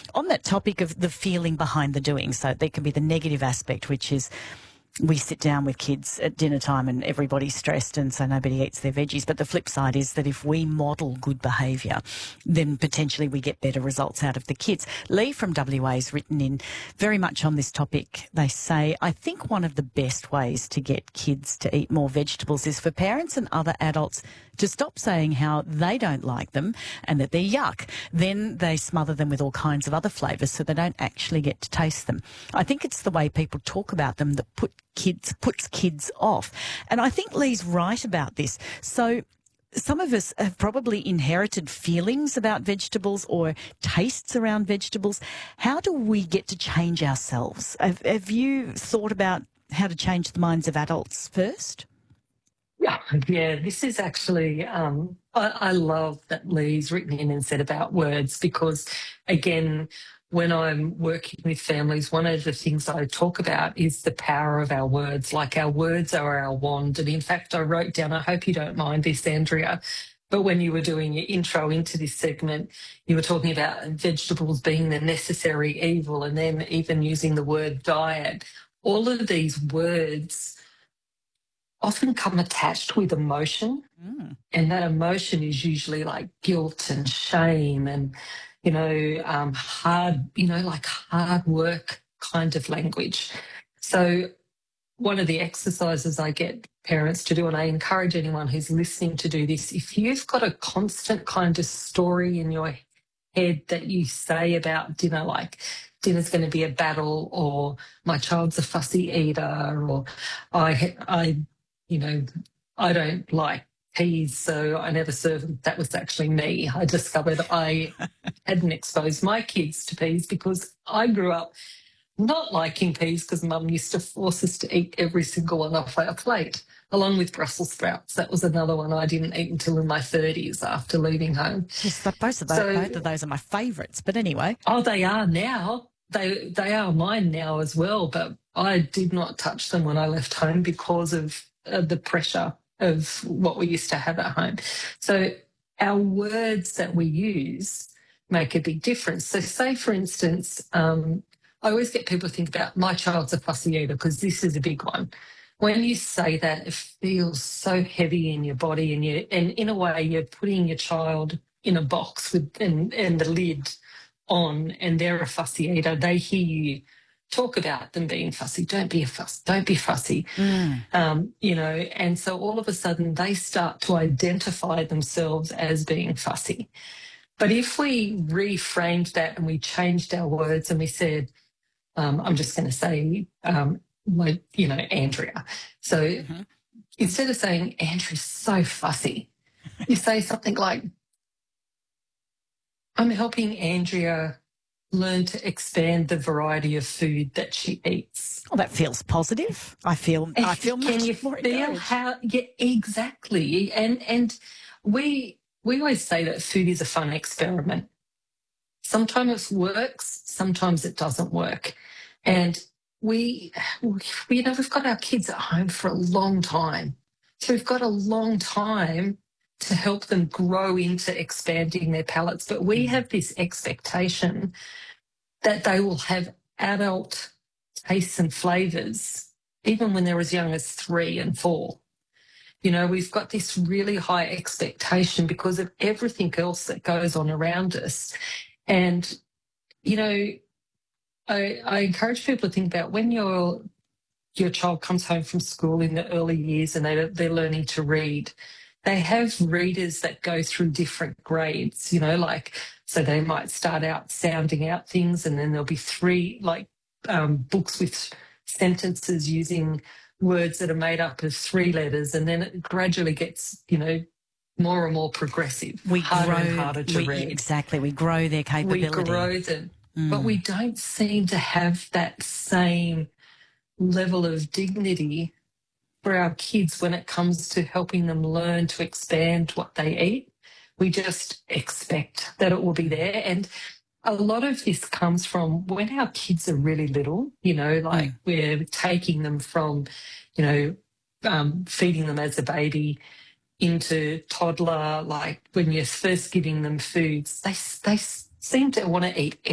On that topic of the feeling behind the doing, so there can be the negative aspect, which is we sit down with kids at dinner time and everybody's stressed and so nobody eats their veggies. But the flip side is that if we model good behaviour, then potentially we get better results out of the kids. Lee from WA has written in very much on this topic. They say, I think one of the best ways to get kids to eat more vegetables is for parents and other adults to stop saying how they don't like them and that they're yuck. Then they smother them with all kinds of other flavours so they don't actually get to taste them. I think it's the way people talk about them that puts kids off. And I think Lee's right about this. So some of us have probably inherited feelings about vegetables or tastes around vegetables. How do we get to change ourselves? Have you thought about how to change the minds of adults first? Yeah, this is actually, I love that Lee's written in and said about words because, again, when I'm working with families, one of the things I talk about is the power of our words. Like our words are our wand. And in fact, I wrote down, I hope you don't mind this, Andrea, but when you were doing your intro into this segment, you were talking about vegetables being the necessary evil and then even using the word diet. All of these words often come attached with emotion. And that emotion is usually like guilt and shame and, hard, like hard work kind of language. So one of the exercises I get parents to do, and I encourage anyone who's listening to do this, if you've got a constant kind of story in your head that you say about dinner, like dinner's going to be a battle, or my child's a fussy eater, or I don't like peas, so I never serve them. That was actually me. I discovered I hadn't exposed my kids to peas because I grew up not liking peas because Mum used to force us to eat every single one off our plate, along with Brussels sprouts. That was another one I didn't eat until in my 30s after leaving home. Yes, both of those are my favourites. But anyway. Oh, they are now. They are mine now as well, but I did not touch them when I left home because of the pressure of what we used to have at home. So our words that we use make a big difference. So say, for instance, I always get people to think about my child's a fussy eater because this is a big one. When you say that, it feels so heavy in your body and in a way you're putting your child in a box with and the lid on and they're a fussy eater. They hear you talk about them being fussy. Don't be fussy. And so all of a sudden they start to identify themselves as being fussy. But if we reframed that and we changed our words and we said, I'm just going to say, Andrea. So instead of saying, Andrea's so fussy, you say something like, I'm helping Andrea learn to expand the variety of food that she eats. Oh, that feels positive. I feel much more encouraged. Yeah, exactly. And we always say that food is a fun experiment. Sometimes it works, sometimes it doesn't work. And we've got our kids at home for a long time. So we've got a long time to help them grow into expanding their palates. But we have this expectation that they will have adult tastes and flavours, even when they're as young as 3 and 4. We've got this really high expectation because of everything else that goes on around us. And, I encourage people to think about when your child comes home from school in the early years and they're learning to read, they have readers that go through different grades, so they might start out sounding out things and then there'll be 3 books with sentences using words that are made up of 3 letters, and then it gradually gets, more and more progressive, harder and harder to read. Exactly. We grow their capability. We grow them. But we don't seem to have that same level of dignity for our kids when it comes to helping them learn to expand what they eat. We just expect that it will be there. And a lot of this comes from when our kids are really little, we're taking them from, feeding them as a baby into toddler, like when you're first giving them foods, they seem to want to eat